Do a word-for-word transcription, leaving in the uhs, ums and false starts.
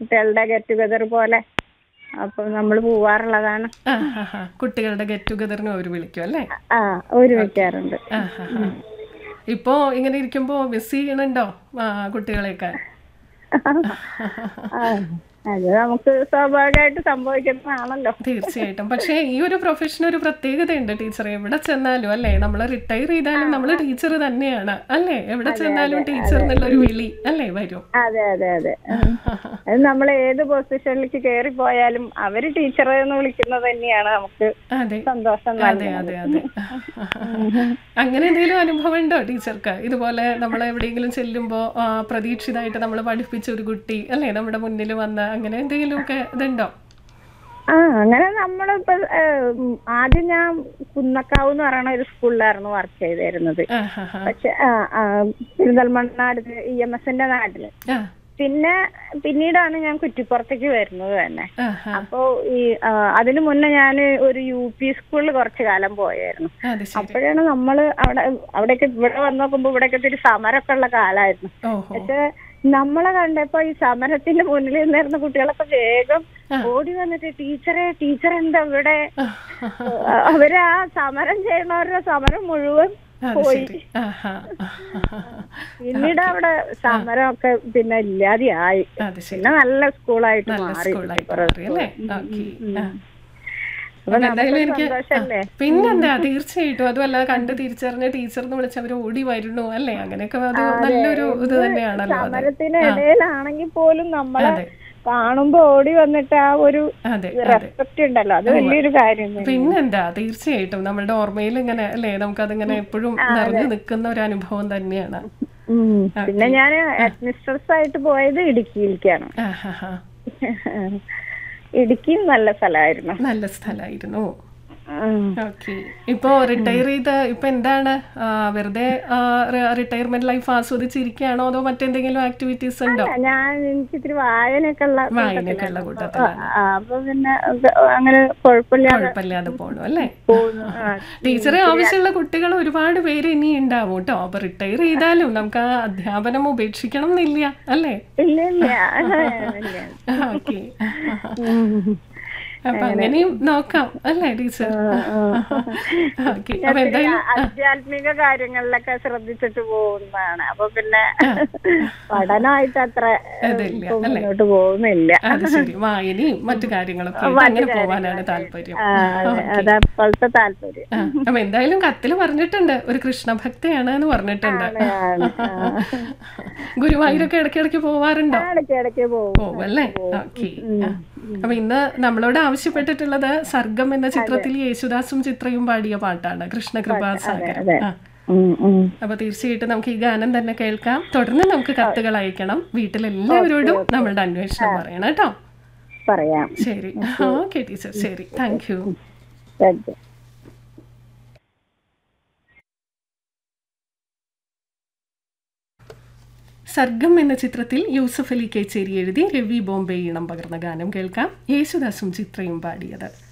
കുട്ടികളുടെ get together പോലെ അപ്പൊ നമ്മൾ പോവാറുള്ളതാണ്. കുട്ടികളുടെ ഗെറ്റ് ടുഗദറിന് അവർ വിളിക്കും അല്ലേ? ആ ഒരു വെക്കാറുണ്ട്. ഇപ്പോ ഇങ്ങനെ ഇരിക്കുമ്പോ മിസ് ചെയ്യണുണ്ടോ കുട്ടികളെയൊക്കെ? അത് നമുക്ക് സ്വാഭാവികമായിട്ട് സംഭവിക്കുന്നതാണല്ലോ. തീർച്ചയായിട്ടും. പക്ഷേ ഈ ഒരു പ്രൊഫഷൻ ഒരു പ്രത്യേകതയുണ്ട് ടീച്ചറെ. എവിടെ ചെന്നാലും അല്ലേ, നമ്മൾ റിട്ടയർ ചെയ്താലും നമ്മൾ ടീച്ചർ തന്നെയാണ് അല്ലേ? എവിടെ ചെന്നാലും ടീച്ചർ എന്നുള്ളൊരു വിളി അല്ലേ വരും. അതെ അതെ അതെ. അത് നമ്മൾ ഏത് പൊസിഷനിലേക്ക് കയറി പോയാലും അവര് ടീച്ചർ എന്ന് വിളിക്കുന്നത് തന്നെയാണ് നമുക്ക് സന്തോഷം. അതെ അതെ അതെ. അങ്ങനെ എന്തെങ്കിലും അനുഭവം ഉണ്ടോ ടീച്ചർക്ക്? ഇതുപോലെ നമ്മൾ എവിടെയെങ്കിലും ചെല്ലുമ്പോ പ്രതീക്ഷിതമായിട്ട് നമ്മൾ പഠിപ്പിച്ച ഒരു കുട്ടി അല്ലേ നമ്മുടെ മുന്നിൽ വന്ന അങ്ങനെ എന്തെങ്കിലുമൊക്കെ ഇതുണ്ടോ? ആ അങ്ങനെ നമ്മളിപ്പോ ആദ്യം ഞാൻ കുന്നക്കാവ് എന്ന് പറയുന്ന ഒരു സ്കൂളിലായിരുന്നു വർക്ക് ചെയ്തിരുന്നത്. പക്ഷെ പെരിന്തൽമണ്ണ അടുത്ത് ഇ എം എസിന്റെ നാട്ടില്. പിന്നെ പിന്നീടാണ് ഞാൻ കുറ്റിപ്പുറത്തേക്ക് വരുന്നത് തന്നെ. അപ്പോ ഈ അതിനു മുന്നേ ഞാൻ ഒരു യു പി സ്കൂളിൽ കുറച്ചു കാലം പോയായിരുന്നു. അപ്പോഴാണ് നമ്മള് അവിടെ അവിടെയൊക്കെ ഇവിടെ വന്ന് നോക്കുമ്പോ ഇവിടെയൊക്കെ ഇത്തിരി സമരമൊക്കെ ഉള്ള കാലമായിരുന്നു. പക്ഷെ നമ്മളെ കണ്ടപ്പോ ഈ സമരത്തിന്റെ മുന്നിൽ നിന്നിരുന്ന കുട്ടികളൊക്കെ വേഗം ഓടി വന്നിട്ട് ടീച്ചറെ ടീച്ചർ എന്താ ഇവിടെ, അവര് ആ സമരം ചെയ്യണവരുടെ സമരം മുഴുവൻ പോയി. പിന്നീട് അവിടെ സമരമൊക്കെ പിന്നെ ഇല്ലാതെയായി. പിന്നെ നല്ല സ്കൂളായിട്ട് മാറി. പിന്നെന്താ, തീർച്ചയായിട്ടും. അതുമല്ല കണ്ട് തിരിച്ചറിഞ്ഞ ടീച്ചർ എന്ന് വിളിച്ച് അവർ ഓടി വരുന്നു അല്ലേ? അങ്ങനെയൊക്കെ അത് നല്ലൊരു ഇത് തന്നെയാണല്ലോ. സമരത്തിനിടയിലാണെങ്കിൽ പോലും നമ്മളെ കാണുമ്പോ ഓടി വന്നിട്ട് ആ ഒരു റെസ്പെക്ട് ഉണ്ടല്ലോ, അത് വലിയൊരു കാര്യം. പിന്നെന്താ, തീർച്ചയായിട്ടും നമ്മളുടെ ഓർമ്മയിൽ ഇങ്ങനെ അല്ലേ, നമുക്കതിങ്ങനെ എപ്പോഴും നിറഞ്ഞു നിൽക്കുന്ന ഒരു അനുഭവം തന്നെയാണ്. പിന്നെ ഞാൻ ഹെഡ്മിസ്ട്രസ് ആയിട്ട് പോയത് ഇടുക്കിയിലേക്കാണ്. ഇടുക്കിയും നല്ല സ്ഥലമായിരുന്നു. നല്ല സ്ഥലമായിരുന്നു. ഓക്കെ. ഇപ്പോ റിട്ടയർ ചെയ്ത് ഇപ്പൊ എന്താണ്, വെറുതെ റിട്ടയർമെന്റ് ലൈഫ് ആസ്വദിച്ചിരിക്കുകയാണോ അതോ മറ്റെന്തെങ്കിലും ആക്ടിവിറ്റീസ് ഉണ്ടോ? ഞാൻ എനിക്ക് ഇത്തിരി വായനയൊക്കെ ഉള്ള വായനയൊക്കെ ഉള്ള കൂട്ടത്തിലാണ്. അപ്പൊ പിന്നെ അങ്ങനെ കുഴപ്പമില്ലാതെ പോണു അല്ലേ? ടീച്ചറെ ആവശ്യമുള്ള കുട്ടികൾ ഒരുപാട് പേര് ഇനി ഉണ്ടാവും കേട്ടോ. അപ്പൊ റിട്ടയർ ചെയ്താലും നമുക്ക് ആ അധ്യാപനം ഉപേക്ഷിക്കണം എന്നില്ല അല്ലേ? ഓക്കെ. അപ്പൊ അങ്ങനെയും നോക്കാം അല്ലേ ടീച്ചർ? ആധ്യാത്മിക കാര്യങ്ങളിലൊക്കെ ശ്രദ്ധിച്ചിട്ട് പോകുന്നതാണ്. അപ്പൊ പിന്നെ പഠനമായിട്ട് അത്ര മുന്നോട്ട് പോകുന്നില്ല. അത് ശരി. വായനയും മറ്റു കാര്യങ്ങളൊക്കെ അങ്ങനെ പോവാനാണ് താല്പര്യം. അതപ്പോഴത്തെ താല്പര്യം. അപ്പൊ എന്തായാലും കത്തില് പറഞ്ഞിട്ടുണ്ട് ഒരു കൃഷ്ണഭക്തയാണ് എന്ന് പറഞ്ഞിട്ടുണ്ട്. ഗുരുവായൂരൊക്കെ ഇടയ്ക്കിടയ്ക്ക് പോവാറുണ്ടോ? ഇടയ്ക്കിടയ്ക്ക് പോകും അല്ലേ? ഓക്കെ. അപ്പൊ ഇന്ന് നമ്മളോട് ആവശ്യപ്പെട്ടിട്ടുള്ളത് സർഗം എന്ന ചിത്രത്തിൽ യേശുദാസും ചിത്രയും പാടിയ പാട്ടാണ്, കൃഷ്ണകൃപാസാഗരം. അപ്പൊ തീർച്ചയായിട്ടും നമുക്ക് ഈ ഗാനം തന്നെ കേൾക്കാം. തുടർന്ന് നമുക്ക് കത്തുകൾ അയക്കണം. വീട്ടിലെല്ലാവരോടും നമ്മളുടെ അന്വേഷണം പറയണം കേട്ടോ. പറയാം. ശരി. ഓക്കെ ടീച്ചർ, ശരി. Thank you. സർഗം എന്ന ചിത്രത്തിൽ യൂസഫ് അലി കേച്ചേരി എഴുതി രവി ബോംബെ ഈണം പകർന്ന ഗാനം കേൾക്കാം. യേശുദാസും ചിത്രയും പാടിയത്.